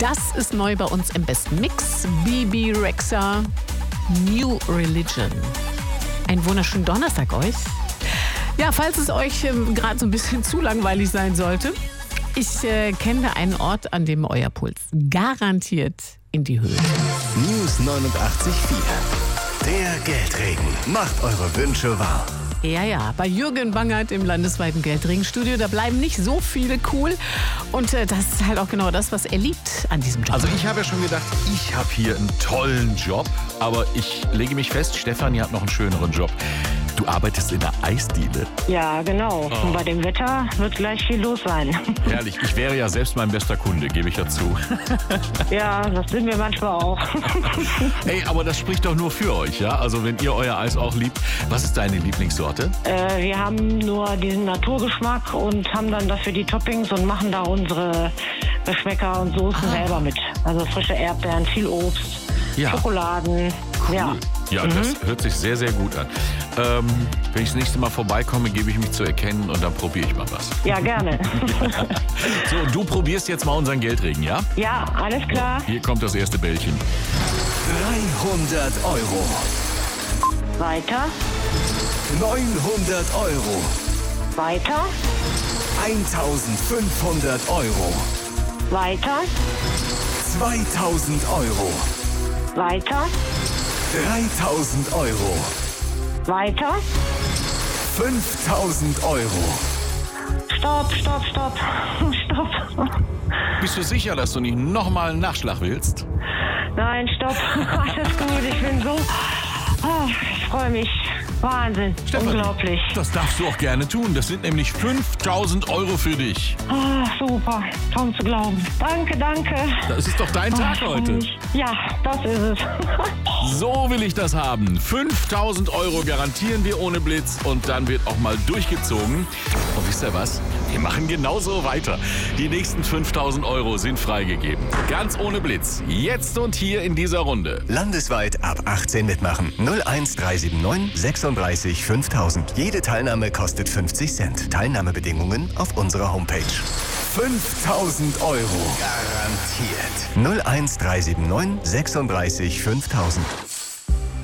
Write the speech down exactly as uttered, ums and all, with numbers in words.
Das ist neu bei uns im besten Mix. Bebe Rexha, New Religion. Einen wunderschönen Donnerstag euch. Ja, falls es euch ähm, gerade so ein bisschen zu langweilig sein sollte, ich äh, kenne einen Ort, an dem euer Puls garantiert in die Höhe. News neunundachtzig Komma vier. Der Geldregen macht eure Wünsche wahr. Ja, ja, bei Jürgen Bangert im landesweiten Geldregenstudio, da bleiben nicht so viele cool. Und äh, das ist halt auch genau das, was er liebt an diesem Job. Also ich habe ja schon gedacht, ich habe hier einen tollen Job. Aber ich lege mich fest, Stefanie hat noch einen schöneren Job. Du arbeitest in der Eisdiele. Ja, genau. Oh. Und bei dem Wetter wird gleich viel los sein. Herrlich, ich wäre ja selbst mein bester Kunde, gebe ich dazu. Ja, das sind wir manchmal auch. Ey, aber das spricht doch nur für euch, ja? Also wenn ihr euer Eis auch liebt, was ist deine Lieblingssorte? Äh, wir haben nur diesen Naturgeschmack und haben dann dafür die Toppings und machen da unsere Geschmäcker und Soßen Ah. selber mit. Also frische Erdbeeren, viel Obst, Ja. Schokoladen. Ja. Ja, Mhm. das hört sich sehr, sehr gut an. Ähm, wenn ich das nächste Mal vorbeikomme, gebe ich mich zu erkennen und dann probiere ich mal was. Ja, gerne. So, und du probierst jetzt mal unseren Geldregen, ja? Ja, alles klar. Hier kommt das erste Bällchen. dreihundert Euro. Weiter, neunhundert Euro. weiter, eintausendfünfhundert Euro. weiter, zweitausend Euro. weiter, dreitausend Euro. weiter. fünftausend Euro. Stopp, stopp, stopp. Stopp. Bist du sicher, dass du nicht nochmal einen Nachschlag willst? Nein, stopp. Alles gut, ich bin so... Oh, ich freue mich. Wahnsinn. Stefanie, Unglaublich. Das darfst du auch gerne tun. Das sind nämlich fünftausend Euro für dich. Ah, super. Kaum zu glauben. Danke, danke. Das ist doch dein Oh, Tag ich freu heute. mich. Ja, das ist es. So will ich das haben. fünftausend Euro garantieren wir ohne Blitz und dann wird auch mal durchgezogen. Und wisst ihr was? Wir machen genauso weiter. Die nächsten fünftausend Euro sind freigegeben. Ganz ohne Blitz. Jetzt und hier in dieser Runde. Landesweit ab achtzehn mitmachen. null eins drei sieben neun sechsunddreißig fünftausend. Jede Teilnahme kostet fünfzig Cent. Teilnahmebedingungen auf unserer Homepage. fünftausend Euro. Garantiert. null eins drei sieben neun sechsunddreißig fünftausend.